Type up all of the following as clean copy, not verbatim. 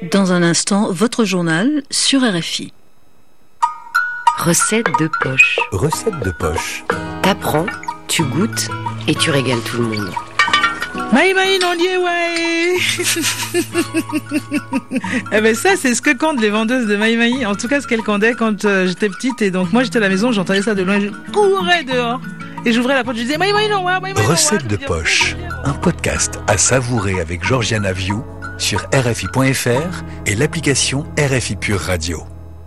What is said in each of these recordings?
Dans un instant, votre journal sur RFI. Recette de poche. Recette de poche. T'apprends, tu goûtes et tu régales tout le monde. Maï non lié ouais. Eh ben ça c'est ce que comptent les vendeuses de Maï. En tout cas ce qu'elles comptaient quand j'étais petite, et donc moi j'étais à la maison, j'entendais ça de loin, je courais dehors et j'ouvrais la porte, je disais Maï non ouais. Recette de poche, un podcast à savourer avec Georgiana Viou sur RFI.fr et l'application RFI Pure Radio.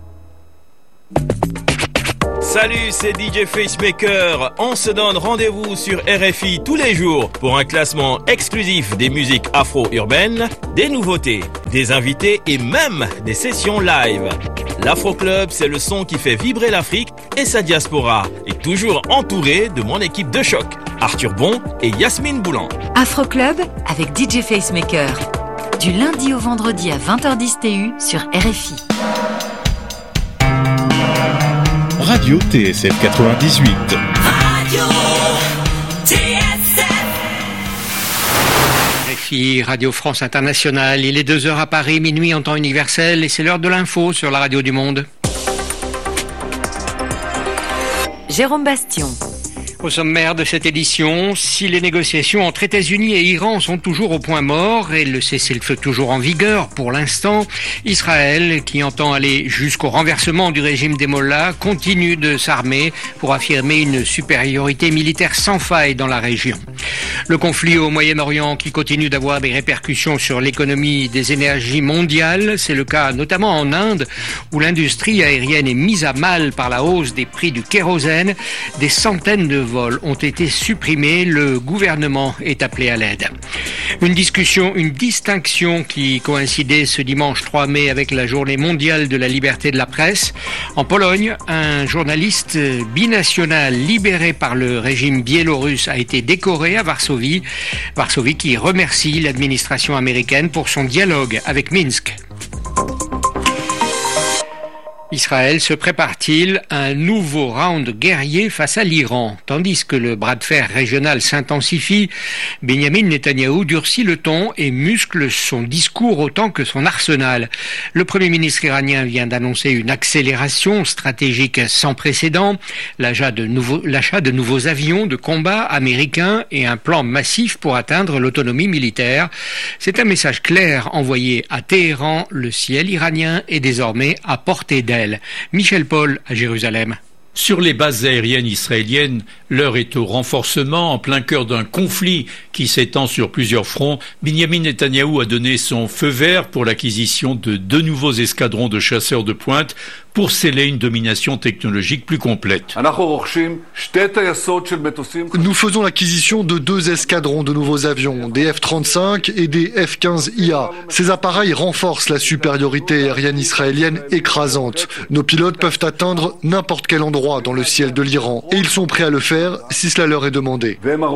Salut, c'est DJ Facemaker. On se donne rendez-vous sur RFI tous les jours pour un classement exclusif des musiques afro-urbaines, des nouveautés, des invités et même des sessions live. L'Afro Club, c'est le son qui fait vibrer l'Afrique et sa diaspora. Et toujours entouré de mon équipe de choc, Arthur Bon et Yasmine Boulan. Afro Club avec DJ Facemaker. Du lundi au vendredi à 20h10 TU sur RFI. Radio TSF 98. Radio TSF. RFI, Radio France Internationale. Il est 2h à Paris, minuit en temps universel, et c'est l'heure de l'info sur la radio du monde. Jérôme Bastion. Au sommaire de cette édition, si les négociations entre États-Unis et Iran sont toujours au point mort et le cessez-le-feu toujours en vigueur pour l'instant, Israël, qui entend aller jusqu'au renversement du régime des Mollahs, continue de s'armer pour affirmer une supériorité militaire sans faille dans la région. Le conflit au Moyen-Orient qui continue d'avoir des répercussions sur l'économie des énergies mondiales, c'est le cas notamment en Inde, où l'industrie aérienne est mise à mal par la hausse des prix du kérosène. Des centaines de vols ont été supprimés, le gouvernement est appelé à l'aide. Une distinction qui coïncidait ce dimanche 3 mai avec la journée mondiale de la liberté de la presse. En Pologne, un journaliste binational libéré par le régime biélorusse a été décoré à Varsovie. Varsovie qui remercie l'administration américaine pour son dialogue avec Minsk. Israël se prépare-t-il à un nouveau round guerrier face à l'Iran? Tandis que le bras de fer régional s'intensifie, Benyamin Netanyahou durcit le ton et muscle son discours autant que son arsenal. Le Premier ministre iranien vient d'annoncer une accélération stratégique sans précédent, l'achat de nouveaux avions de combat américains et un plan massif pour atteindre l'autonomie militaire. C'est un message clair envoyé à Téhéran. Le ciel iranien est désormais à portée d'aile. Michel Paul à Jérusalem. Sur les bases aériennes israéliennes, l'heure est au renforcement en plein cœur d'un conflit qui s'étend sur plusieurs fronts. Benyamin Netanyahou a donné son feu vert pour l'acquisition de 2 nouveaux escadrons de chasseurs de pointe pour sceller une domination technologique plus complète. Nous faisons l'acquisition de 2 escadrons de nouveaux avions, des F-35 et des F-15IA. Ces appareils renforcent la supériorité aérienne israélienne écrasante. Nos pilotes peuvent atteindre n'importe quel endroit dans le ciel de l'Iran, et ils sont prêts à le faire si cela leur est demandé.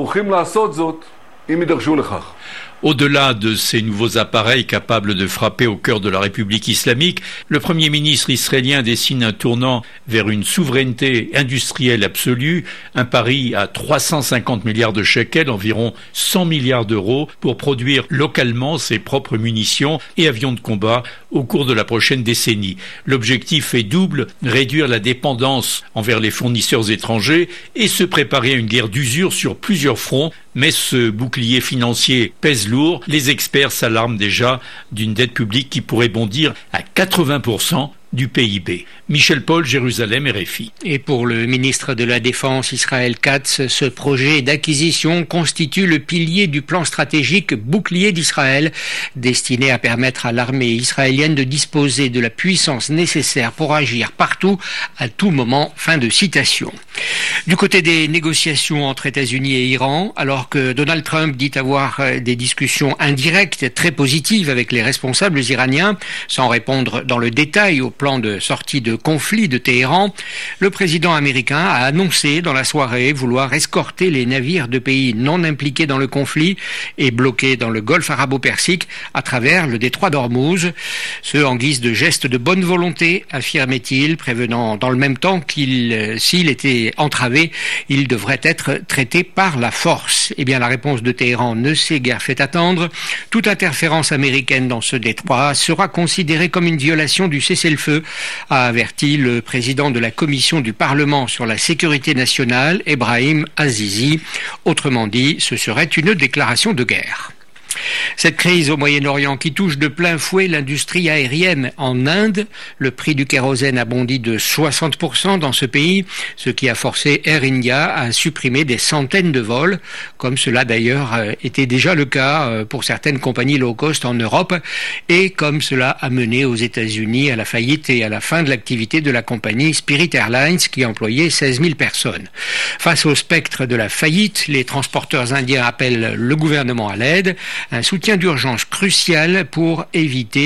Au-delà de ces nouveaux appareils capables de frapper au cœur de la République islamique, le Premier ministre israélien dessine un tournant vers une souveraineté industrielle absolue, un pari à 350 milliards de shekels, environ 100 milliards d'euros, pour produire localement ses propres munitions et avions de combat au cours de la prochaine décennie. L'objectif est double, réduire la dépendance envers les fournisseurs étrangers et se préparer à une guerre d'usure sur plusieurs fronts. Mais ce bouclier financier pèse lourd. Les experts s'alarment déjà d'une dette publique qui pourrait bondir à 80% du PIB. Michel Paul, Jérusalem, RFI. Et pour le ministre de la Défense, Israël Katz, ce projet d'acquisition constitue le pilier du plan stratégique Bouclier d'Israël, destiné à permettre à l'armée israélienne de disposer de la puissance nécessaire pour agir partout, à tout moment. Fin de citation. Du côté des négociations entre États-Unis et Iran, alors que Donald Trump dit avoir des discussions indirectes très positives avec les responsables iraniens, sans répondre dans le détail au plan plan de sortie de conflit de Téhéran, le président américain a annoncé dans la soirée vouloir escorter les navires de pays non impliqués dans le conflit et bloqués dans le golfe arabo-persique à travers le détroit d'Ormuz. Ce en guise de geste de bonne volonté, affirmait-il, prévenant dans le même temps s'il était entravé, il devrait être traité par la force. Eh bien, la réponse de Téhéran ne s'est guère fait attendre. Toute interférence américaine dans ce détroit sera considérée comme une violation du cessez-le-feu, a averti le président de la commission du Parlement sur la sécurité nationale, Ebrahim Azizi. Autrement dit, ce serait une déclaration de guerre. Cette crise au Moyen-Orient qui touche de plein fouet l'industrie aérienne en Inde, le prix du kérosène a bondi de 60% dans ce pays, ce qui a forcé Air India à supprimer des centaines de vols, comme cela d'ailleurs était déjà le cas pour certaines compagnies low cost en Europe, et comme cela a mené aux États-Unis à la faillite et à la fin de l'activité de la compagnie Spirit Airlines qui employait 16 000 personnes. Face au spectre de la faillite, les transporteurs indiens appellent le gouvernement à l'aide, un soutien d'urgence crucial pour éviter